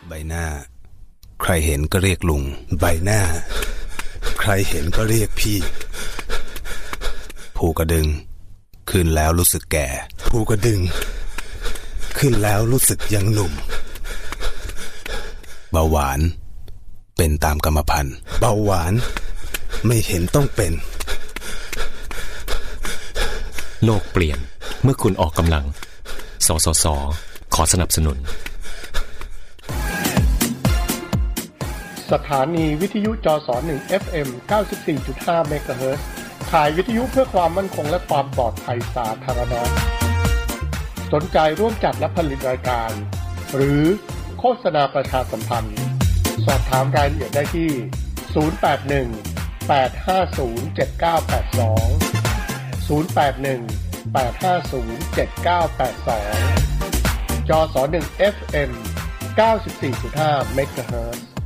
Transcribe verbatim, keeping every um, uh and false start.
ใบหน้าใครเห็นก็เรียกลุงใบหน้าใครเห็นก็เรียกพี่ภูกระดึงขึ้นแล้วรู้สึกแก่ภูกระดึงขึ้นแล้วรู้สึกยังหนุ่มเบาหวานเป็นตามกรรมพันธุ์เบาหวานไม่เห็นต้องเป็นโลกเปลี่ยนเมื่อคุณออกกำลังสสส.ขอสนับสนุนสถานีวิทยุจสหนึ่ง เอฟ เอ็ม เก้าสิบสี่จุดห้า เมกะเฮิรตซ์ถ่ายวิทยุเพื่อความมั่นคงและความปลอดภัยสาธารณะสนใจร่วมจัดและผลิตรายการหรือโฆษณาประชาสัมพันธ์สอบถามรายละเอียดได้ที่ศูนย์ แปด หนึ่ง แปด ห้า ศูนย์ เจ็ด เก้า แปด สอง ศูนย์ แปด หนึ่ง แปด ห้า ศูนย์ เจ็ด เก้า แปด สองจสหนึ่ง เอฟ เอ็ม เก้าสิบสี่จุดห้า เมกะเฮิรตซ์